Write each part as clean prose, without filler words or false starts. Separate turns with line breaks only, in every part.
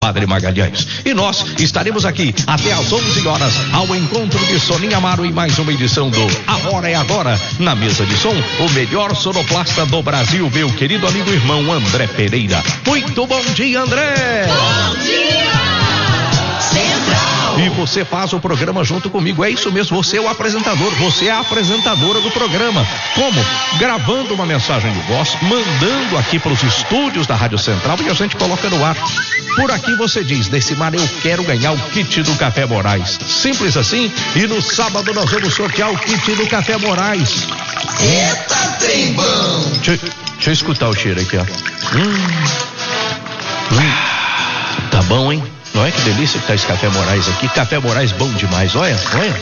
Padre Magalhães. E nós estaremos aqui até às 11 horas ao encontro de Soninha Amaro e mais uma edição do A Hora é Agora. Na mesa de som, o melhor sonoplasta do Brasil, meu querido amigo e irmão André Pereira. Muito bom dia, André!
Bom dia! Central!
E você faz o programa junto comigo, é isso mesmo, você é o apresentador, você é a apresentadora do programa. Como? Gravando uma mensagem de voz, mandando aqui para os estúdios da Rádio Central e a gente coloca no ar. Por aqui você diz, Decimar, eu quero ganhar o kit do Café Moraes. Simples assim. E no sábado nós vamos sortear o kit do Café Moraes.
Eita, trem bom!
Deixa eu escutar o cheiro aqui, ó. Tá bom, hein? Não é que delícia que tá esse Café Moraes aqui. Café Moraes bom demais, olha.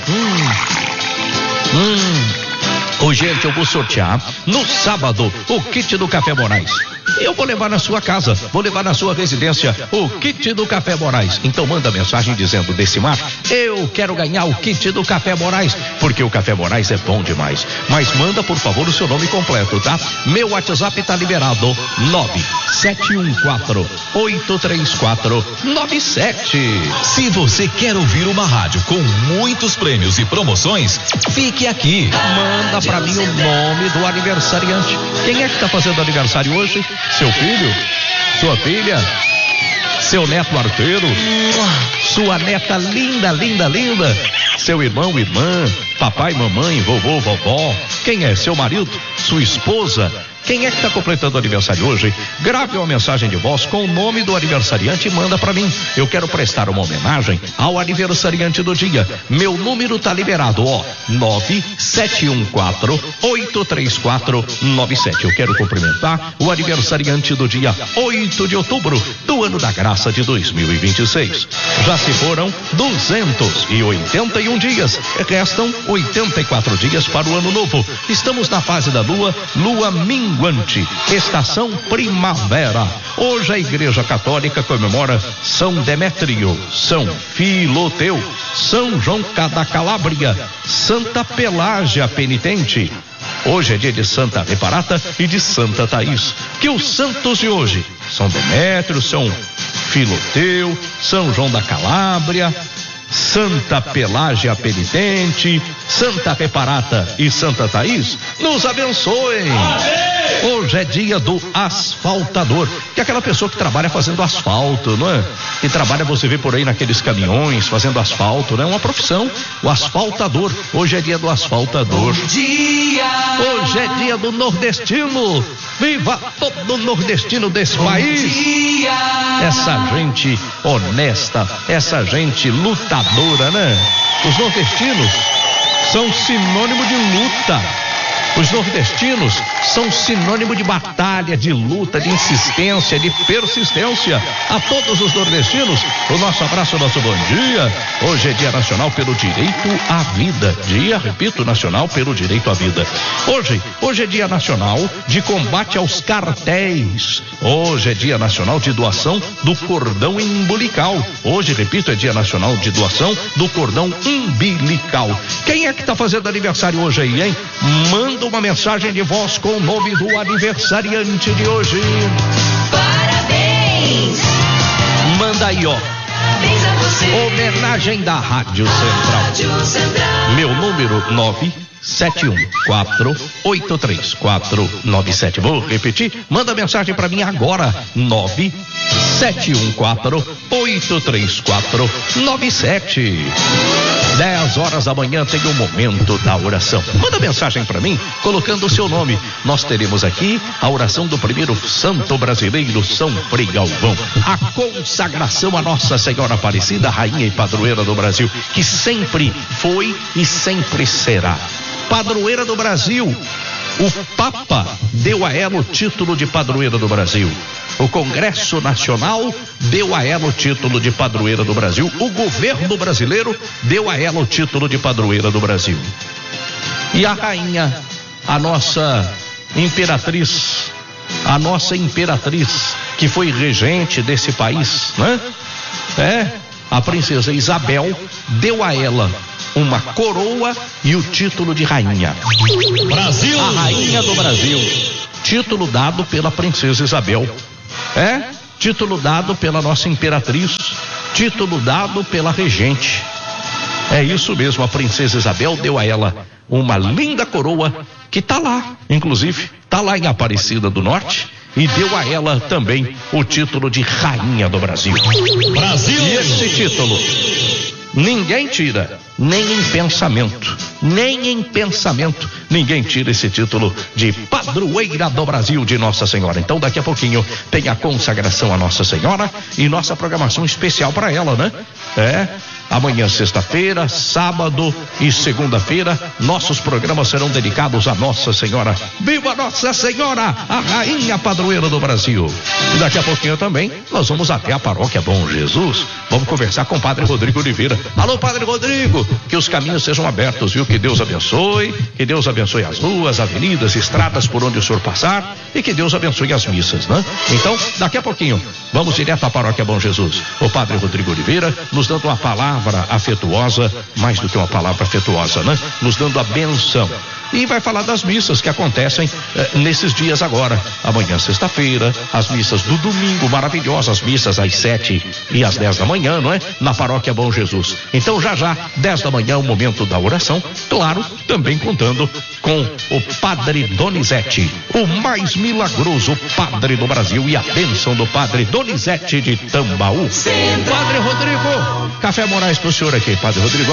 Ô, gente, eu vou sortear no sábado o kit do Café Moraes. Eu vou levar na sua casa, vou levar na sua residência o kit do Café Moraes. Então manda mensagem dizendo, Decimar, eu quero ganhar o kit do Café Moraes, porque o Café Moraes é bom demais. Mas manda, por favor, o seu nome completo, tá? Meu WhatsApp tá liberado, 971483497.
Se você quer ouvir uma rádio com muitos prêmios e promoções, fique aqui.
Manda pra mim o nome do aniversariante. Quem é que tá fazendo aniversário hoje? Seu filho? Sua filha? Seu neto arteiro? Sua neta linda, linda, linda? Seu irmão, irmã? Papai, mamãe, vovô, vovó? Quem é? Seu marido? Sua esposa? Quem é que está completando o aniversário hoje? Grave uma mensagem de voz com o nome do aniversariante e manda para mim. Eu quero prestar uma homenagem ao aniversariante do dia. Meu número tá liberado, ó, 971483497. Eu quero cumprimentar o aniversariante do dia 8 de outubro do ano da graça de 2026. Já se foram 281 dias. Restam 84 dias para o ano novo. Estamos na fase da lua minguante, estação primavera. Hoje a Igreja Católica comemora São Demétrio, São Filoteu, São João da Calábria, Santa Pelágia Penitente. Hoje é dia de Santa Reparata e de Santa Thaís. Que os santos de hoje, São Demétrio, São Filoteu, São João da Calábria, Santa Pelágia Penitente, Santa Reparata e Santa Thaís, nos abençoem. Hoje é dia do asfaltador, que é aquela pessoa que trabalha fazendo asfalto, não é? Que trabalha, você vê por aí naqueles caminhões fazendo asfalto, né? É uma profissão, o asfaltador. Hoje é dia do asfaltador. Hoje é dia do nordestino. Viva todo nordestino desse país. Essa gente honesta, essa gente lutadora, né? Os nordestinos são sinônimo de luta. Os nordestinos são sinônimo de batalha, de luta, de insistência, de persistência. A todos os nordestinos, o nosso abraço, o nosso bom dia. Hoje é dia nacional pelo direito à vida. Dia, repito, nacional pelo direito à vida. Hoje é dia nacional de combate aos cartéis. Hoje é dia nacional de doação do cordão umbilical. Hoje, repito, é dia nacional de doação do cordão umbilical. Quem é que tá fazendo aniversário hoje aí, hein? Manda uma mensagem de voz com o nome do aniversariante de hoje.
Parabéns!
Manda aí, ó.
Parabéns a você.
Homenagem da Rádio Central.
Rádio Central.
Meu número 971483497. Vou repetir. Manda mensagem pra mim agora. 971483497. 10 horas da manhã tem o momento da oração. Manda mensagem pra mim colocando o seu nome. Nós teremos aqui a oração do primeiro santo brasileiro, São Frei Galvão. A consagração a Nossa Senhora Aparecida, rainha e padroeira do Brasil, que sempre foi e sempre será padroeira do Brasil. O Papa deu a ela o título de padroeira do Brasil. O Congresso Nacional deu a ela o título de padroeira do Brasil. O governo brasileiro deu a ela o título de padroeira do Brasil. E a rainha, a nossa imperatriz, que foi regente desse país, né? A princesa Isabel deu a ela uma coroa e o título de rainha.
Brasil!
A rainha do Brasil. Título dado pela princesa Isabel. título dado pela nossa imperatriz, título dado pela regente. É isso mesmo, a princesa Isabel deu a ela uma linda coroa que tá lá, inclusive, tá lá em Aparecida do Norte, e deu a ela também o título de Rainha do Brasil.
Brasil!
E esse título ninguém tira, nem em pensamento, ninguém tira esse título de padroeira do Brasil de Nossa Senhora. Então daqui a pouquinho tem a consagração a Nossa Senhora e nossa programação especial para ela, né? Amanhã, sexta-feira, sábado e segunda-feira, nossos programas serão dedicados a Nossa Senhora. Viva Nossa Senhora, a rainha padroeira do Brasil. E daqui a pouquinho também, nós vamos até a paróquia Bom Jesus. Vamos conversar com o Padre Rodrigo Oliveira. Alô, Padre Rodrigo, que os caminhos sejam abertos, viu? Que Deus abençoe as ruas, avenidas, estradas por onde o senhor passar, e que Deus abençoe as missas, né? Então, daqui a pouquinho, vamos direto à paróquia Bom Jesus. O Padre Rodrigo Oliveira nos dando uma palavra afetuosa, mais do que uma palavra afetuosa, né? Nos dando a benção. E vai falar das missas que acontecem nesses dias agora. Amanhã, sexta-feira, as missas do domingo, maravilhosas missas às 7 e às 10 da manhã, não é? Na paróquia Bom Jesus. Então, já, 10 da manhã, o momento da oração. Claro, também contando com o Padre Donizete, o mais milagroso padre do Brasil, e a bênção do Padre Donizete de Tambaú. Padre Rodrigo, café Moraes pro senhor aqui, Padre Rodrigo.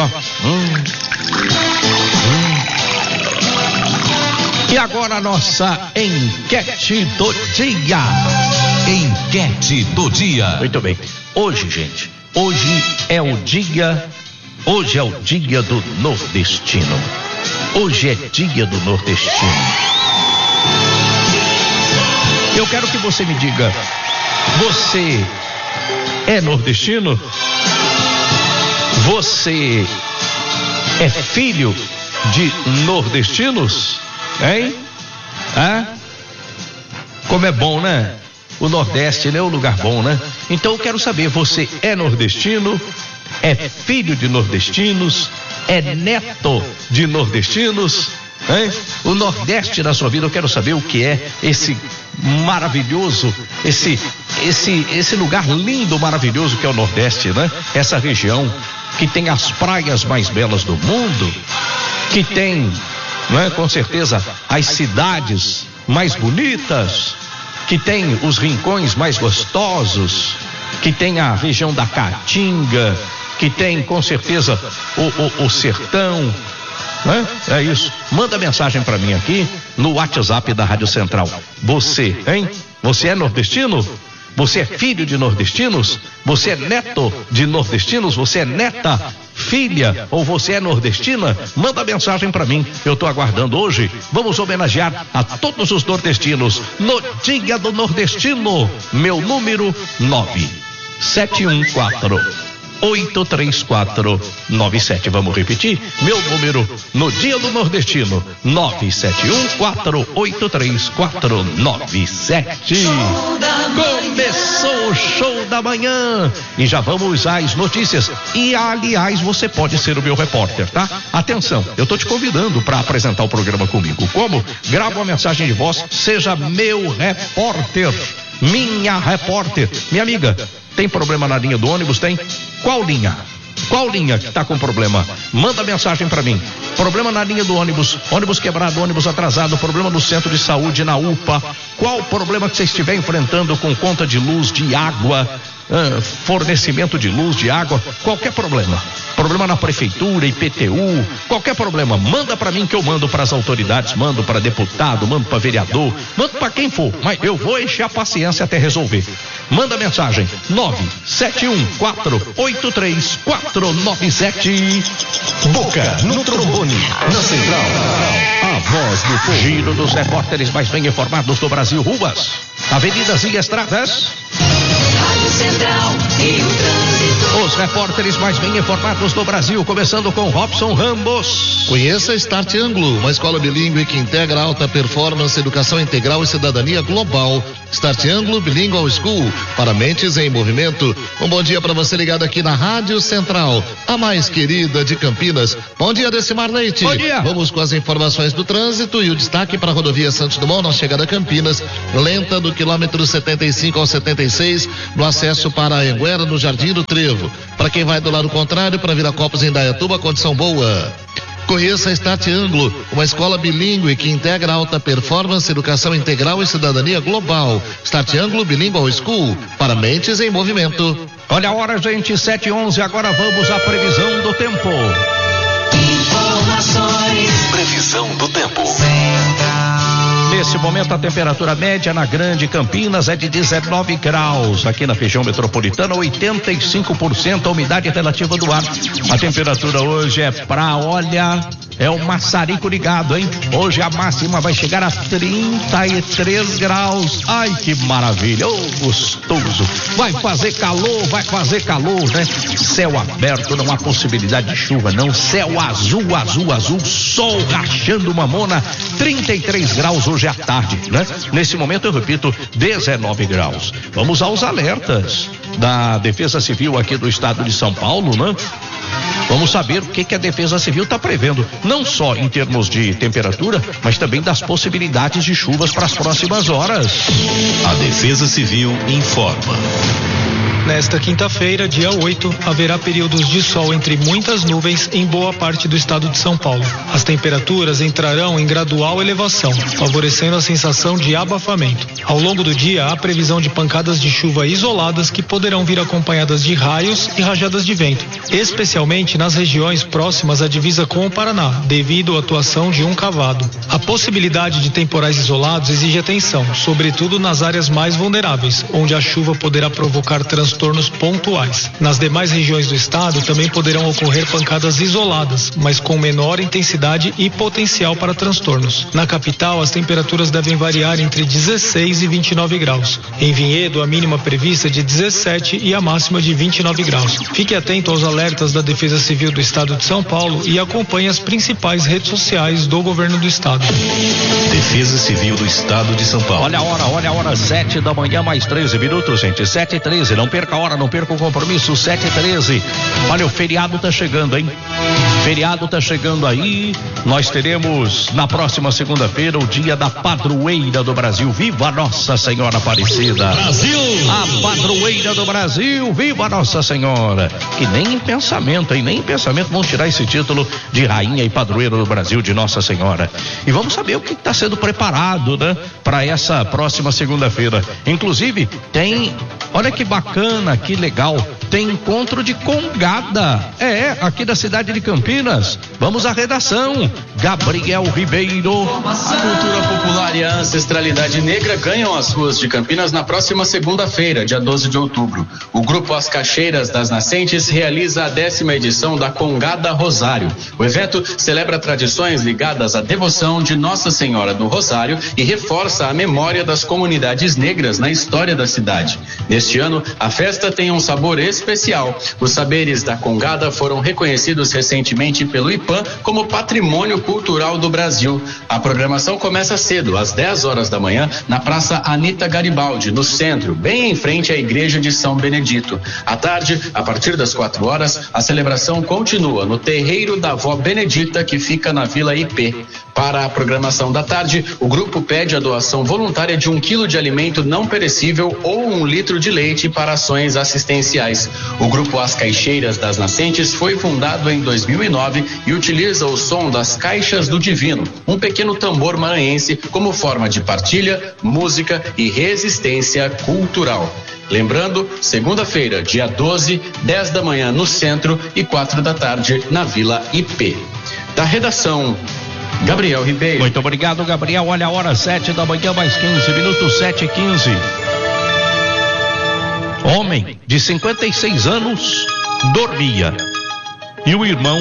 E agora a nossa enquete do dia.
Enquete do dia.
Muito bem. Hoje, gente, hoje é o dia do nordestino. Hoje é dia do nordestino. Eu quero que você me diga, você é nordestino? Você é filho de nordestinos? Hein? Como é bom, né? O Nordeste, né? É um lugar bom, né? Então eu quero saber, você é nordestino? É filho de nordestinos? É neto de nordestinos? Hein? O Nordeste da sua vida, eu quero saber o que é esse maravilhoso, esse lugar lindo, maravilhoso que é o Nordeste, né? Essa região que tem as praias mais belas do mundo, que tem, não é, com certeza, as cidades mais bonitas, que tem os rincões mais gostosos, que tem a região da Caatinga, que tem, com certeza, o sertão, né? É isso. Manda mensagem para mim aqui no WhatsApp da Rádio Central. Você, hein? Você é nordestino? Você é filho de nordestinos? Você é neto de nordestinos? Você é neta, filha, ou você é nordestina? Manda mensagem para mim, eu estou aguardando. Hoje vamos homenagear a todos os nordestinos no Dia do Nordestino. Meu número 971483497. Vamos repetir? Meu número no Dia do Nordestino, 971483497. Começou o show da manhã e já vamos às notícias. E aliás, você pode ser o meu repórter, tá? Atenção, eu tô te convidando para apresentar o programa comigo. Como? Grava uma mensagem de voz, seja meu repórter, minha repórter. Minha amiga, tem problema na linha do ônibus? Tem? Qual linha? Qual linha que tá com problema? Manda mensagem para mim. Problema na linha do ônibus, ônibus quebrado, ônibus atrasado, problema no centro de saúde, na UPA. Qual problema que você estiver enfrentando com conta de luz, de água, fornecimento de luz, de água, qualquer problema. Problema na prefeitura, IPTU, qualquer problema, manda para mim que eu mando para as autoridades, mando para deputado, mando para vereador, mando para quem for, mas eu vou encher a paciência até resolver. Manda mensagem 971483497.
Boca no trombone, na central, a voz do povo.
Giro dos repórteres mais bem informados do Brasil. Ruas, avenidas e estradas.
Rádio Central e o trânsito.
Os repórteres mais bem informados do Brasil, começando com Robson Ramos.
Conheça Start Anglo, uma escola bilíngue que integra alta performance, educação integral e cidadania global. Start Anglo Bilingual School, para mentes em movimento. Um bom dia para você ligado aqui na Rádio Central, a mais querida de Campinas. Bom dia, Decimar Leite.
Bom dia.
Vamos com as informações do trânsito e o destaque para a rodovia Santos Dumont na chegada a Campinas, lenta do quilômetro 75 ao 76, no acesso para Anguera, no Jardim do Trevo. Para quem vai do lado contrário, para Viracopos em Indaiatuba, condição boa. Conheça a Start Anglo, uma escola bilíngue que integra alta performance, educação integral e cidadania global. Start Anglo Bilingual School, para mentes em movimento.
Olha a hora, gente, 7h11, agora vamos à previsão do tempo.
Informações.
Previsão do tempo.
Nesse momento, a temperatura média na Grande Campinas é de 19 graus. Aqui na região metropolitana, 85% a umidade relativa do ar. A temperatura hoje é um maçarico ligado, hein? Hoje a máxima vai chegar a 33 graus. Ai, que maravilha, gostoso. Vai fazer calor, né? Céu aberto, não há possibilidade de chuva, não. Céu azul, sol rachando mamona, 33 graus hoje à tarde, né? Nesse momento, eu repito, 19 graus. Vamos aos alertas da Defesa Civil aqui do estado de São Paulo, né? Vamos saber o que a Defesa Civil está prevendo, não só em termos de temperatura, mas também das possibilidades de chuvas para as próximas horas.
A Defesa Civil informa.
Nesta quinta-feira, dia 8, haverá períodos de sol entre muitas nuvens em boa parte do estado de São Paulo. As temperaturas entrarão em gradual elevação, favorecendo a sensação de abafamento. Ao longo do dia, há previsão de pancadas de chuva isoladas que poderão vir acompanhadas de raios e rajadas de vento, especialmente nas regiões próximas à divisa com o Paraná, devido à atuação de um cavado. A possibilidade de temporais isolados exige atenção, sobretudo nas áreas mais vulneráveis, onde a chuva poderá provocar transtornos pontuais. Nas demais regiões do estado também poderão ocorrer pancadas isoladas, mas com menor intensidade e potencial para transtornos. Na capital, as temperaturas devem variar entre 16 e 29 graus. Em Vinhedo, a mínima prevista é de 17 e a máxima de 29 graus. Fique atento aos alertas da Defesa Civil do estado de São Paulo e acompanhe as principais redes sociais do governo do estado.
Defesa Civil do estado de São Paulo.
Olha a hora, 7 da manhã, mais 13 minutos, gente, 7h13, não perca a hora, não perca o compromisso, 7h13. Olha, o feriado tá chegando, hein? Feriado tá chegando aí. Nós teremos na próxima segunda-feira o dia da padroeira do Brasil. Viva Nossa Senhora Aparecida!
Brasil!
A padroeira do Brasil, viva Nossa Senhora! Que nem em pensamento, hein? Nem em pensamento vão tirar esse título de rainha e padroeira do Brasil, de Nossa Senhora. E vamos saber o que está sendo preparado, né? Para essa próxima segunda-feira. Inclusive, olha que bacana, que legal, tem encontro de congada, aqui da cidade de Campinas. Vamos à redação, Gabriel Ribeiro.
A cultura popular e a ancestralidade negra ganham as ruas de Campinas na próxima segunda-feira, dia 12 de outubro. O grupo As Caixeiras das Nascentes realiza a 10ª edição da Congada Rosário. O evento celebra tradições ligadas à devoção de Nossa Senhora do Rosário e reforça a memória das comunidades negras na história da cidade. Neste ano, a festa tem um sabor especial. Os saberes da Congada foram reconhecidos recentemente pelo IPAM como Patrimônio Cultural do Brasil. A programação começa cedo, às 10 horas da manhã, na Praça Anita Garibaldi, no centro, bem em frente à Igreja de São Benedito. À tarde, a partir das 4 horas, a celebração continua no Terreiro da Vó Benedita, que fica na Vila IP. Para a programação da tarde, o grupo pede a doação voluntária de 1 quilo de alimento não perecível ou 1 litro de leite para ações assistenciais. O grupo As Caixeiras das Nascentes foi fundado em 2009 e utiliza o som das caixas do divino, um pequeno tambor maranhense, como forma de partilha, música e resistência cultural. Lembrando, segunda-feira, dia 12, 10 da manhã no centro e 4 da tarde na Vila IP. Da redação, Gabriel Ribeiro.
Muito obrigado, Gabriel. Olha a hora, 7 da manhã, mais 15 minutos, 7h15. Homem de 56 anos dormia e o irmão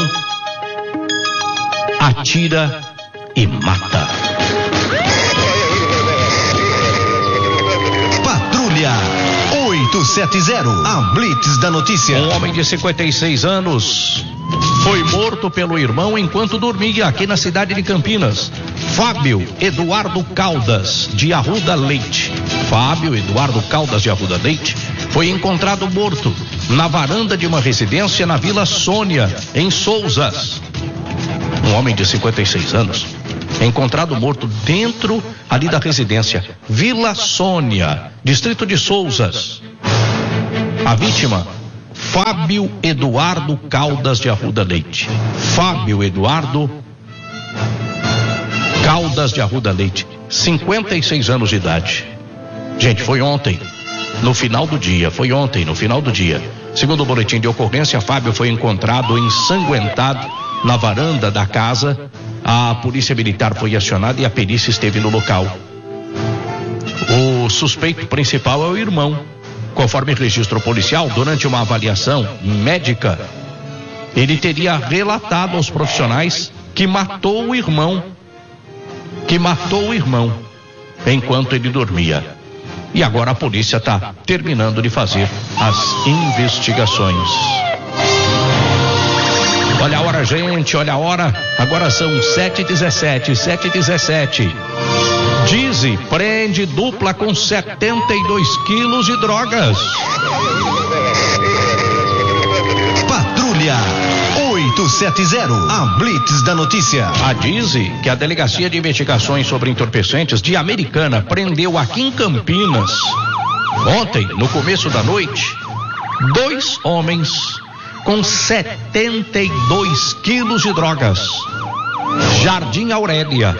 atira e mata.
Patrulha 870, a Blitz da notícia.
Um homem de 56 anos foi morto pelo irmão enquanto dormia aqui na cidade de Campinas. Fábio Eduardo Caldas de Arruda Leite. Fábio Eduardo Caldas de Arruda Leite foi encontrado morto na varanda de uma residência na Vila Sônia, em Souzas. Um homem de 56 anos encontrado morto dentro ali da residência Vila Sônia, distrito de Souzas. A vítima, Fábio Eduardo Caldas de Arruda Leite. Fábio Eduardo Caldas de Arruda Leite, 56 anos de idade. Gente, foi ontem, no final do dia. Segundo o boletim de ocorrência, Fábio foi encontrado ensanguentado na varanda da casa. A polícia militar foi acionada e a perícia esteve no local. O suspeito principal é o irmão. Conforme registro policial, durante uma avaliação médica, ele teria relatado aos profissionais que matou o irmão enquanto ele dormia. E agora a polícia está terminando de fazer as investigações. Olha a hora, gente, olha a hora. Agora são 7h17. Dize prende dupla com 72 quilos de drogas.
Patrulha 870, a Blitz da notícia.
A Dize, que é a Delegacia de Investigações sobre Entorpecentes de Americana, prendeu aqui em Campinas, ontem, no começo da noite, 2 homens com 72 quilos de drogas. Jardim Aurélia.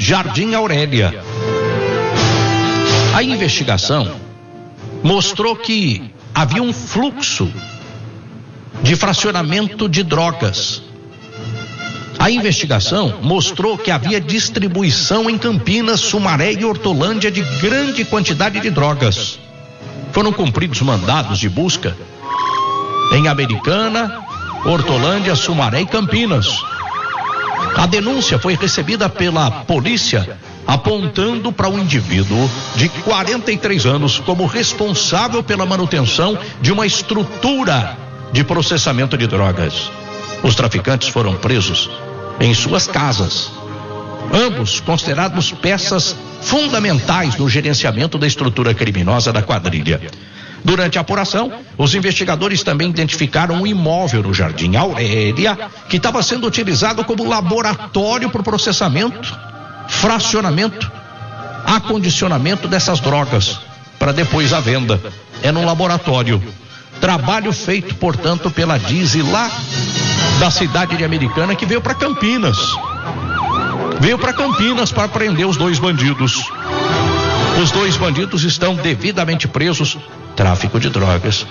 A investigação mostrou que havia um fluxo de fracionamento de drogas. A investigação mostrou que havia distribuição em Campinas, Sumaré e Hortolândia de grande quantidade de drogas. Foram cumpridos mandados de busca em Americana, Hortolândia, Sumaré e Campinas. A denúncia foi recebida pela polícia, apontando para um indivíduo de 43 anos como responsável pela manutenção de uma estrutura de processamento de drogas. Os traficantes foram presos em suas casas. Ambos considerados peças fundamentais no gerenciamento da estrutura criminosa da quadrilha. Durante a apuração, os investigadores também identificaram um imóvel no Jardim Aurélia que estava sendo utilizado como laboratório para o processamento, fracionamento, acondicionamento dessas drogas para depois a venda. É num laboratório. Trabalho feito, portanto, pela Dize lá da cidade de Americana, que veio para Campinas. Veio para Campinas para prender os 2 bandidos. Os 2 bandidos estão devidamente presos. Tráfico de drogas.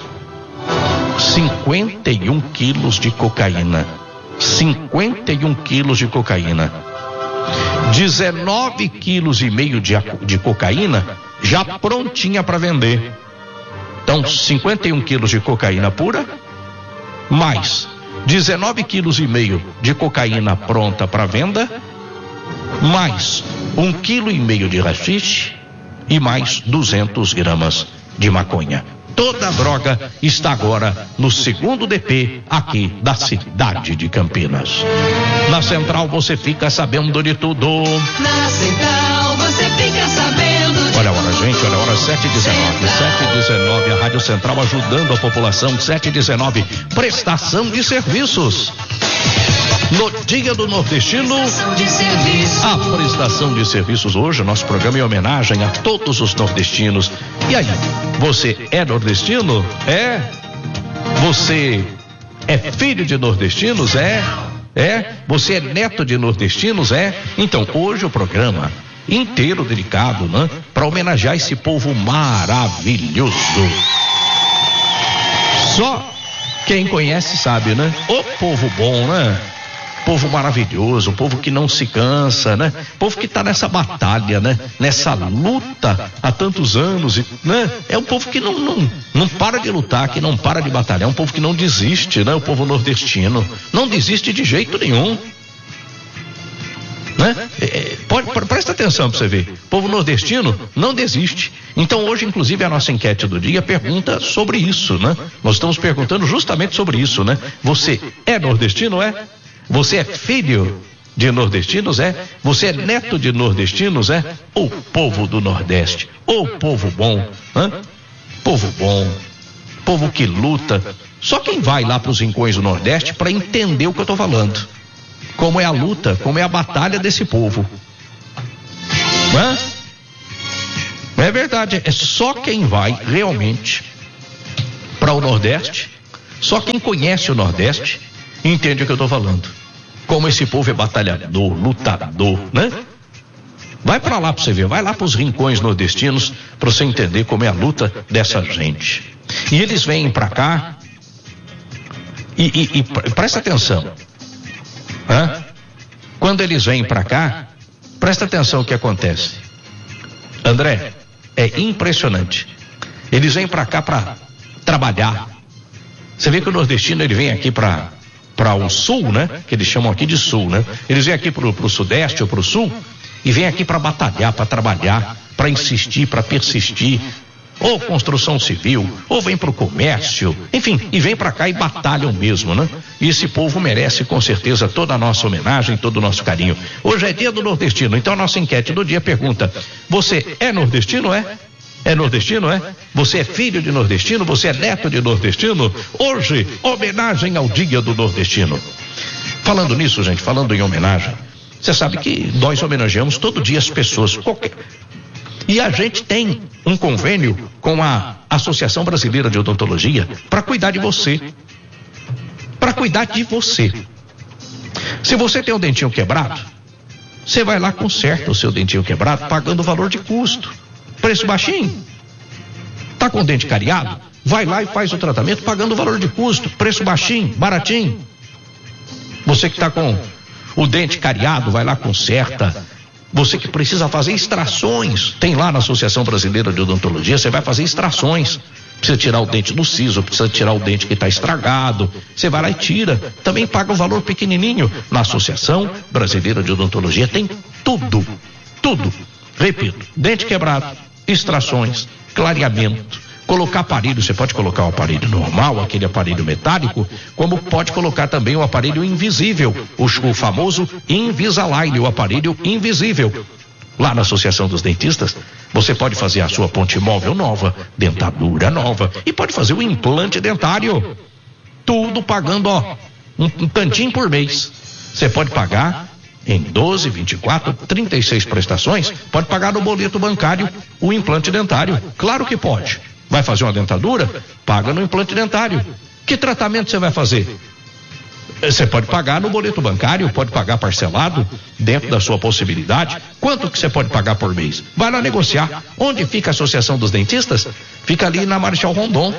51 quilos de cocaína. 51 quilos de cocaína. 19 quilos e meio de cocaína já prontinha para vender. Então, 51 quilos de cocaína pura, mais 19 quilos e meio de cocaína pronta para venda, mais 1,5 kg de haxixe e mais 200 gramas de maconha. Toda a droga está agora no 2º DP aqui da cidade de Campinas. Na Central você fica sabendo de tudo.
Na Central você fica sabendo de
Olha a hora, gente, olha a hora, 7h19, a Rádio Central ajudando a população, 7h19, prestação de serviços. No Dia do Nordestino, a prestação de serviços hoje, nosso programa em homenagem a todos os nordestinos. E aí, você é nordestino? É? Você é filho de nordestinos? É? Você é neto de nordestinos? É? Então, hoje o programa inteiro dedicado, né, para homenagear esse povo maravilhoso. Só quem conhece sabe, né? O povo bom, né? Povo maravilhoso, povo que não se cansa, né? Povo que tá nessa batalha, né? Nessa luta há tantos anos, né? É um povo que não para de lutar, que não para de batalhar, é um povo que não desiste, né? O povo nordestino não desiste de jeito nenhum. né? Presta atenção para você ver. O povo nordestino não desiste. Então hoje, inclusive, a nossa enquete do dia pergunta sobre isso, né? Nós estamos perguntando justamente sobre isso, né? Você é nordestino, é? Você é filho de nordestinos, é? Você é neto de nordestinos, é? O povo do Nordeste, o povo bom, né? Povo bom, povo que luta. Só quem vai lá para os rincões do Nordeste para entender o que eu estou falando. Como é a luta, como é a batalha desse povo. É verdade, é só quem vai realmente para o Nordeste, só quem conhece o Nordeste entende o que eu estou falando. Como esse povo é batalhador, lutador, né? Vai para lá para você ver, vai lá para os rincões nordestinos para você entender como é a luta dessa gente. E eles vêm para cá e presta atenção. Quando eles vêm para cá, presta atenção o que acontece. André, é impressionante. Eles vêm para cá para trabalhar. Você vê que o nordestino ele vem aqui para o sul, né? Que eles chamam aqui de sul, né? Eles vêm aqui pro sudeste ou pro sul e vêm aqui para batalhar, para trabalhar, para insistir, para persistir. Ou construção civil, ou vem pro comércio, enfim, e vem para cá e batalham mesmo, né? E esse povo merece com certeza toda a nossa homenagem, todo o nosso carinho. Hoje é dia do nordestino, então a nossa enquete do dia pergunta: você é nordestino, é? É nordestino, é? Você é filho de nordestino? Você é neto de nordestino? Hoje, homenagem ao dia do nordestino. Falando nisso, gente, falando em homenagem, você sabe que nós homenageamos todo dia as pessoas, E a gente tem um convênio com a Associação Brasileira de Odontologia para cuidar de você. Para cuidar de você. Se você tem um dentinho quebrado, você vai lá, conserta o seu dentinho quebrado pagando o valor de custo. Preço baixinho. Tá com o dente cariado? Vai lá e faz o tratamento pagando o valor de custo. Preço baixinho, baratinho. Você que tá com o dente cariado, vai lá, conserta. Você que precisa fazer extrações, tem lá na Associação Brasileira de Odontologia, você vai fazer extrações. Precisa tirar o dente do siso, precisa tirar o dente que está estragado. Você vai lá e tira. Também paga um valor pequenininho. Na Associação Brasileira de Odontologia tem tudo. Tudo. Repito, dente quebrado, extrações, clareamento. Colocar aparelho, você pode colocar o aparelho normal, aquele aparelho metálico, como pode colocar também o aparelho invisível, o famoso Invisalign, o aparelho invisível. Lá na Associação dos Dentistas, você pode fazer a sua ponte móvel nova, dentadura nova e pode fazer o implante dentário. Tudo pagando, um tantinho por mês. Você pode pagar em 12, 24, 36 prestações, pode pagar no boleto bancário o implante dentário. Claro que pode. Vai fazer uma dentadura? Paga no implante dentário. Que tratamento você vai fazer? Você pode pagar no boleto bancário, pode pagar parcelado, dentro da sua possibilidade. Quanto que você pode pagar por mês? Vai lá negociar. Onde fica a Associação dos Dentistas? Fica ali na Marechal Rondon.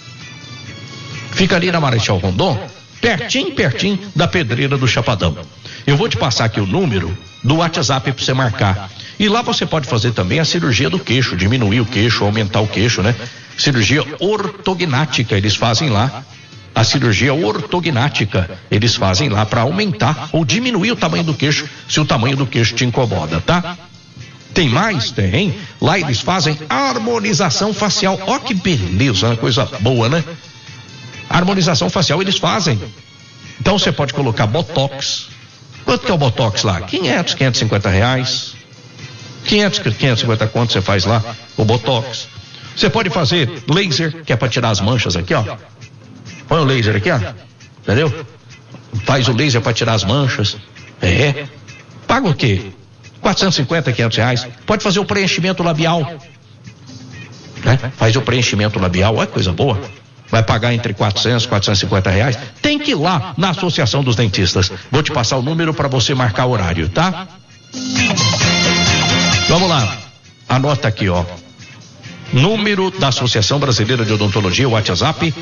Fica ali na Marechal Rondon, pertinho da Pedreira do Chapadão. Eu vou te passar aqui o número do WhatsApp para você marcar. E lá você pode fazer também a cirurgia do queixo, diminuir o queixo, aumentar o queixo, né? Cirurgia ortognática, eles fazem lá. A cirurgia ortognática, eles fazem lá para aumentar ou diminuir o tamanho do queixo, se o tamanho do queixo te incomoda, tá? Tem mais? Tem. Lá eles fazem harmonização facial. Ó que beleza, uma coisa boa, né? Harmonização facial eles fazem. Então você pode colocar botox. Quanto que é o botox lá? 500, 550 reais. 550 quanto você faz lá? O botox. Você pode fazer laser, que é para tirar as manchas aqui, ó. Põe o laser aqui, ó. Entendeu? Faz o laser para tirar as manchas. Paga o quê? 450, 500 reais. Pode fazer o preenchimento labial. Né? Faz o preenchimento labial, olha que coisa boa. Vai pagar entre 400 e 450 reais. Tem que ir lá na Associação dos Dentistas. Vou te passar o número para você marcar o horário, tá? Vamos lá. Anota aqui, ó. Número da Associação Brasileira de Odontologia, WhatsApp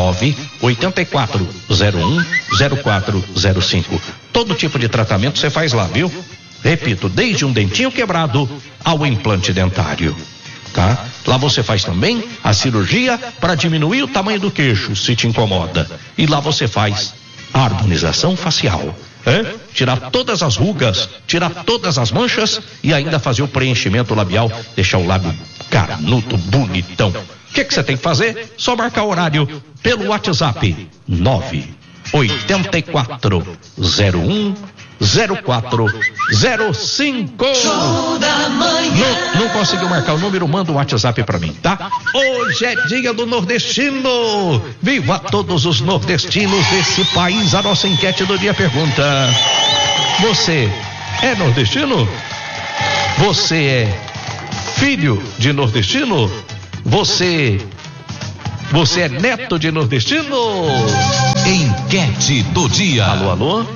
984010405. Todo tipo de tratamento você faz lá, viu? Repito, desde um dentinho quebrado ao implante dentário. Tá? Lá você faz também a cirurgia para diminuir o tamanho do queixo, se te incomoda. E lá você faz a harmonização facial. Tirar todas as rugas, tirar todas as manchas e ainda fazer o preenchimento labial, deixar o lábio carnudo, bonitão. O que você tem que fazer? Só marcar o horário pelo WhatsApp 984010405.
Show da manhã.
Não conseguiu marcar o número? Manda o WhatsApp pra mim, tá? Hoje é dia do nordestino. Viva todos os nordestinos desse país. A nossa enquete do dia pergunta: você é nordestino? Você é filho de nordestino? Você é neto de nordestino?
Enquete do dia.
Alô?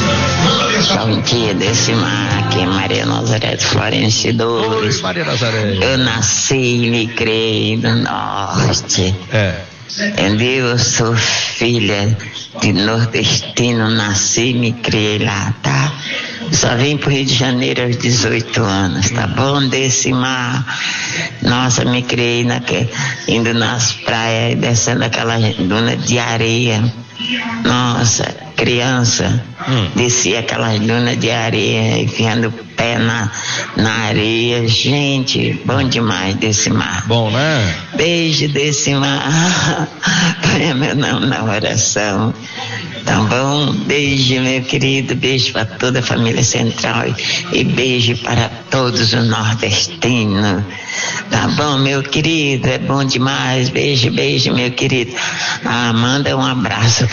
Bom dia, Decimar, aqui é Maria Nazaré de Florencio 2.
Oi, Maria Nazaré.
Eu nasci e me criei no norte. Entendeu? Eu sou filha de nordestino, nasci e me criei lá, tá? Só vim pro Rio de Janeiro aos 18 anos, tá bom, Decimar? Nossa, me criei indo nas praias, descendo aquela duna de areia. Nossa, criança, descia aquelas dunas de areia, enfiando o pé na areia. Gente, bom demais, Decimar.
Bom, né?
Beijo, Decimar. Põe meu nome na oração. Tá bom? Beijo, meu querido. Beijo para toda a família Central e beijo para todos os nordestinos. Tá bom, meu querido? É bom demais. Beijo, beijo, meu querido. Manda um abraço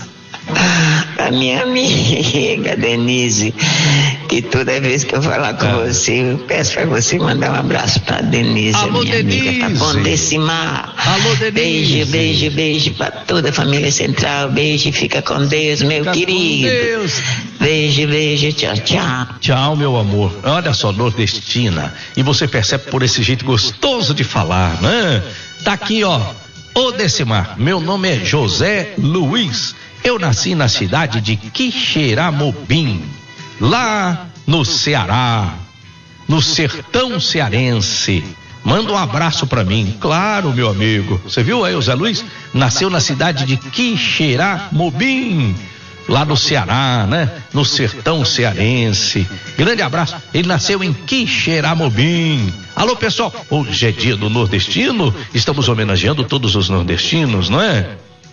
pra minha amiga Denise, que toda vez que eu falar com você, eu peço pra você mandar um abraço pra Denise.
Alô,
minha
Denise.
amiga, tá bom, Decimar?
Alô, Denise.
Beijo pra toda a família Central. Beijo, fica com Deus, meu querido.
Com Deus.
Beijo, tchau.
Tchau, meu amor. Olha só, nordestina. E você percebe por esse jeito gostoso de falar, né? Tá aqui, ó. Ô, Decimar, meu nome é José Luiz. Eu nasci na cidade de Quixeramobim, lá no Ceará, no sertão cearense. Manda um abraço pra mim. Claro, meu amigo. Você viu aí o Zé Luiz? Nasceu na cidade de Quixeramobim, lá no Ceará, né? No sertão cearense. Grande abraço. Ele nasceu em Quixeramobim. Alô, pessoal. Hoje é dia do nordestino. Estamos homenageando todos os nordestinos, não é?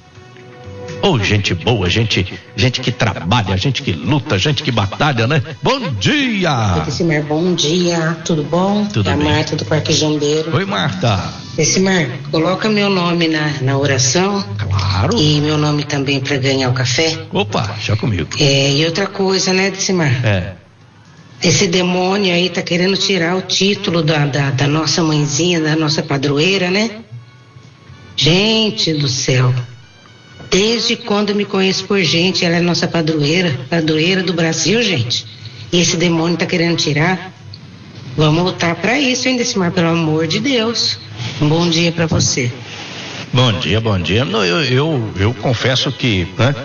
Gente boa, gente que trabalha, gente que luta, gente que batalha, né? Bom dia!
Decimar, bom dia, tudo bom?
Tudo bem.
Marta do Parque Jambeiro.
Oi, Marta.
Decimar, coloca meu nome na oração.
Claro.
E meu nome também para ganhar o café.
Opa, já comigo.
E outra coisa, né, Decimar? Esse demônio aí tá querendo tirar o título da nossa mãezinha, da nossa padroeira, né? Gente do céu. Desde quando eu me conheço por gente, ela é nossa padroeira do Brasil, gente. E esse demônio tá querendo tirar. Vamos lutar pra isso, hein, Decimar, pelo amor de Deus. Um bom dia pra você.
Bom dia. Não, eu confesso que, né,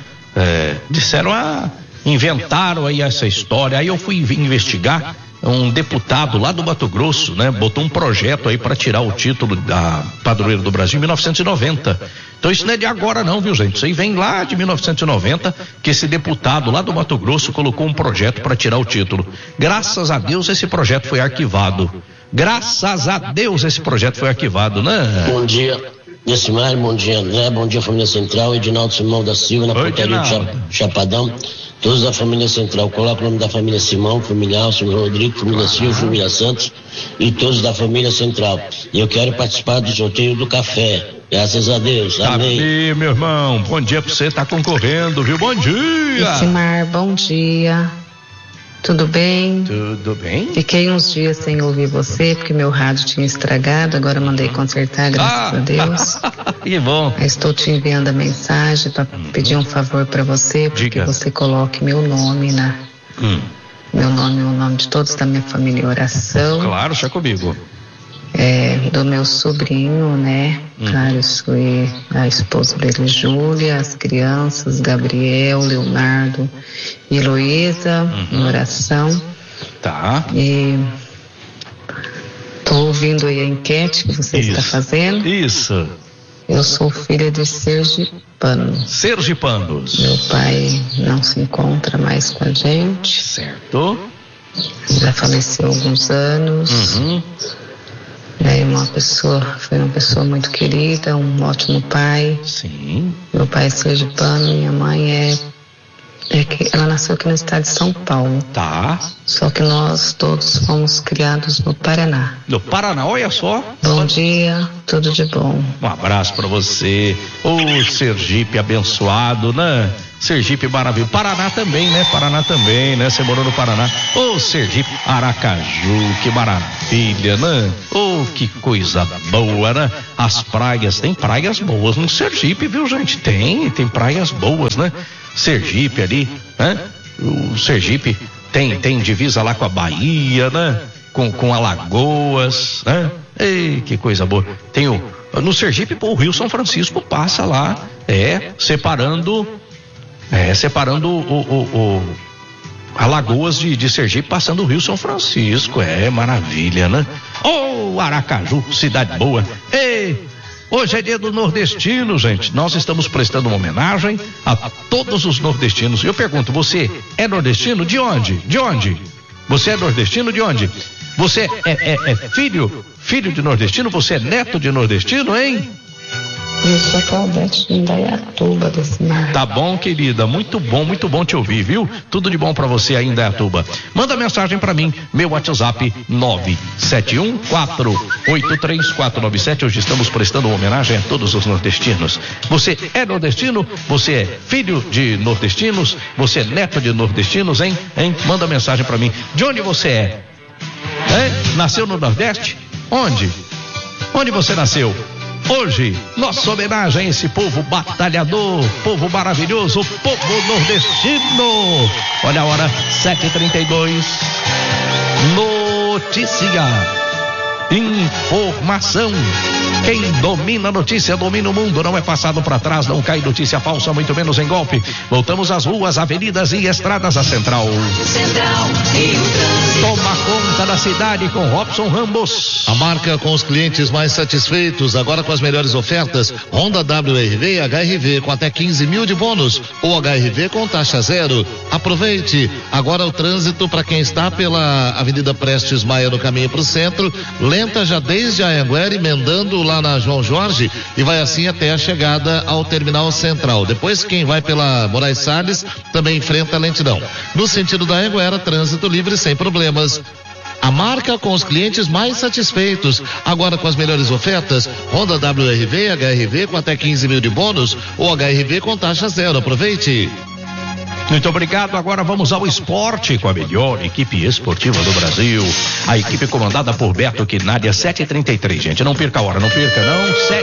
inventaram aí essa história. Aí eu fui investigar. Um deputado lá do Mato Grosso, né, botou um projeto aí para tirar o título da padroeira do Brasil em 1990. Então isso não é de agora não, viu, gente? Isso aí vem lá de 1990, que esse deputado lá do Mato Grosso colocou um projeto para tirar o título. Graças a Deus esse projeto foi arquivado. Graças a Deus esse projeto foi arquivado, né?
Bom dia, Decimar, bom dia, André, bom dia, família Central, Edinaldo Simão da Silva, na portaria de Chapadão. Todos da família Central, coloca o nome da família Simão, família Alcio, Rodrigo, família Silva, família Santos e todos da família Central. E eu quero participar do sorteio do café. Graças a Deus. Amém.
Aí, meu irmão, bom dia pra você, tá concorrendo, viu? Bom dia.
Decimar, bom dia. Tudo bem?
Tudo bem.
Fiquei uns dias sem ouvir você, porque meu rádio tinha estragado, agora mandei consertar, graças a Deus.
Que bom.
Estou te enviando a mensagem para pedir um favor para você, porque você coloque meu nome meu nome e o nome de todos da minha família em oração.
Claro, já comigo.
Do meu sobrinho, né? Carlos, a esposa dele, Júlia, as crianças, Gabriel, Leonardo e Heloísa, em oração.
Tá.
E tô ouvindo aí a enquete que você está fazendo.
Isso.
Eu sou filha de sergipanos. Meu pai não se encontra mais com a gente.
Certo.
Já faleceu há alguns anos. Foi uma pessoa muito querida, um ótimo pai.
Sim.
Meu pai é sergipano, minha mãe ela nasceu aqui no estado de São Paulo.
Tá.
Só que nós todos fomos criados no Paraná.
No Paraná, olha só.
Bom dia, tudo de bom.
Um abraço pra você. Ô, Sergipe abençoado, né? Sergipe maravilhoso. Paraná também, né? Você morou no Paraná. Ô, Sergipe, Aracaju, que maravilha, né? Ô, que coisa boa, né? As praias, tem praias boas no Sergipe, viu, gente? Tem praias boas, né? Sergipe ali, né? O Sergipe tem divisa lá com a Bahia, né? Com Alagoas, né? Ei, que coisa boa. No Sergipe, o Rio São Francisco passa lá, separando Alagoas de Sergipe, passando o Rio São Francisco. Maravilha, né? Aracaju, cidade boa. Hoje é dia do nordestino, gente. Nós estamos prestando uma homenagem a todos os nordestinos. Eu pergunto, você é nordestino? De onde? Você é nordestino de onde? Você é filho de nordestino? Você é neto de nordestino, hein?
Eu sou Claudete de Indaiatuba, desse mar.
Tá bom, querida, muito bom te ouvir, viu? Tudo de bom pra você aí em Indaiatuba. Manda mensagem pra mim, meu WhatsApp 971483497. Hoje estamos prestando uma homenagem a todos os nordestinos. Você é nordestino? Você é filho de nordestinos? Você é neto de nordestinos, hein? Manda mensagem pra mim. De onde você é? Nasceu no Nordeste? Onde você nasceu? Hoje, nossa homenagem a esse povo batalhador, povo maravilhoso, povo nordestino. Olha a hora, 7h32. Notícia. Informação. Quem domina a notícia domina o mundo. Não é passado para trás, não cai notícia falsa, muito menos em golpe. Voltamos às ruas, avenidas e estradas da Central. Toma conta da cidade com Robson Ramos.
A marca com os clientes mais satisfeitos, agora com as melhores ofertas. Honda WRV e HRV com até 15 mil de bônus, ou HRV com taxa zero. Aproveite. Agora o trânsito para quem está pela Avenida Prestes Maia no caminho para o centro, lenta já desde a Anhanguera, emendando lá na João Jorge, e vai assim até a chegada ao terminal central. Depois quem vai pela Moraes Salles também enfrenta a lentidão. No sentido da Anhanguera, trânsito livre sem problemas. A marca com os clientes mais satisfeitos, agora com as melhores ofertas. Honda WRV, HRV com até 15 mil de bônus, ou HRV com taxa zero. Aproveite.
Muito obrigado. Agora vamos ao esporte com a melhor equipe esportiva do Brasil. A equipe comandada por Beto Quinalha, 7h33, gente. Não perca a hora, não perca não.